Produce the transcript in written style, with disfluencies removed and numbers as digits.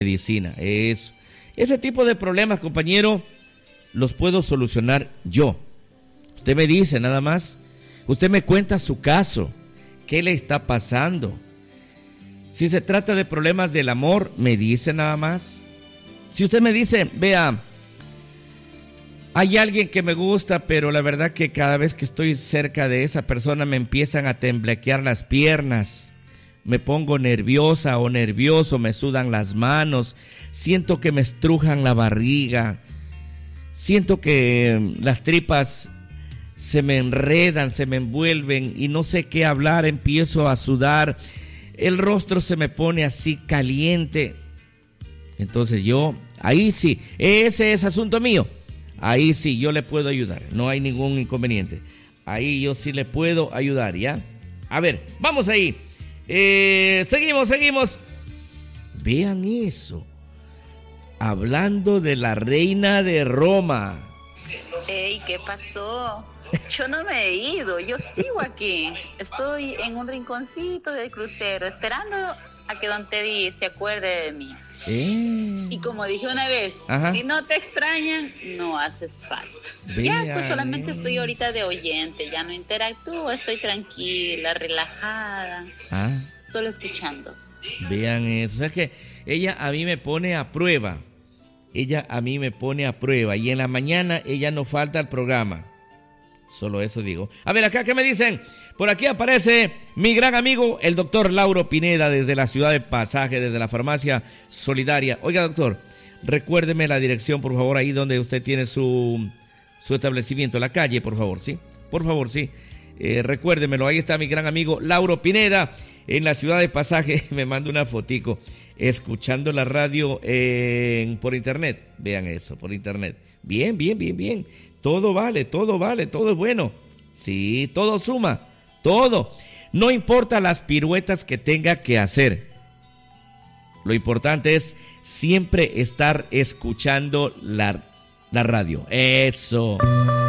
medicina. Ese tipo de problemas, compañero, los puedo solucionar yo. Usted me dice nada más, usted me cuenta su caso, qué le está pasando. Si se trata de problemas del amor, me dice nada más. Si usted me dice, vea, hay alguien que me gusta, pero la verdad que cada vez que estoy cerca de esa persona me empiezan a temblequear las piernas, me pongo nerviosa o nervioso, me sudan las manos, siento que me estrujan la barriga, siento que las tripas se me enredan, se me envuelven y no sé qué hablar, empiezo a sudar, el rostro se me pone así caliente. Entonces ahí sí, ese es asunto mío. Ahí sí, yo le puedo ayudar, no hay ningún inconveniente. Ahí yo sí le puedo ayudar, ¿ya? A ver, vamos ahí. Seguimos. Vean eso. Hablando de la reina de Roma. Ey, ¿qué pasó? Yo no me he ido, yo sigo aquí. Estoy en un rinconcito del crucero, esperando a que don Teddy se acuerde de mí. Y como dije una vez, ajá, si no te extrañan, no haces falta. Vean, ya, pues solamente estoy ahorita de oyente, ya no interactúo, estoy tranquila, relajada, solo escuchando. Vean eso, o sea, es que ella a mí me pone a prueba. Y en la mañana ella no falta al programa. Solo eso digo. A ver, acá, ¿qué me dicen? Por aquí aparece mi gran amigo, el doctor Lauro Pineda, desde la ciudad de Pasaje, desde la farmacia Solidaria. Oiga, doctor, recuérdeme la dirección, por favor, ahí donde usted tiene su establecimiento, la calle, por favor, ¿sí? Por favor, sí. Recuérdemelo, ahí está mi gran amigo Lauro Pineda, en la ciudad de Pasaje. Me manda una fotico, escuchando la radio por internet. Vean eso, por internet. Bien. Todo vale, todo es bueno. Sí, todo suma, todo. No importa las piruetas que tenga que hacer. Lo importante es siempre estar escuchando la radio. Eso.